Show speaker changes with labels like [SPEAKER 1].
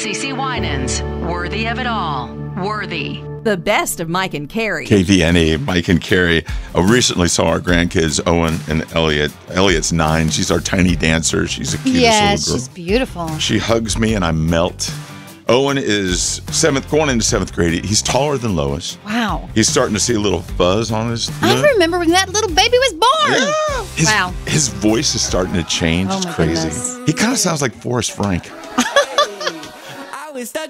[SPEAKER 1] CeCe Winans, worthy of it all. Worthy.
[SPEAKER 2] The best of Mike and Carrie.
[SPEAKER 3] KVNE, Mike and Carrie. I recently saw our grandkids, Owen and Elliot. Elliot's 9. She's our tiny dancer. She's the cutest little girl.
[SPEAKER 4] She's beautiful.
[SPEAKER 3] She hugs me and I melt. Owen is going into 7th grade. He's taller than Lois.
[SPEAKER 4] Wow.
[SPEAKER 3] He's starting to see a little fuzz on his lip.
[SPEAKER 4] I remember when that little baby was born.
[SPEAKER 3] Yeah. His voice is starting to change.
[SPEAKER 4] Oh,
[SPEAKER 3] It's
[SPEAKER 4] my
[SPEAKER 3] crazy.
[SPEAKER 4] goodness.
[SPEAKER 3] He kind of sounds like Forrest Frank.
[SPEAKER 5] I was stuck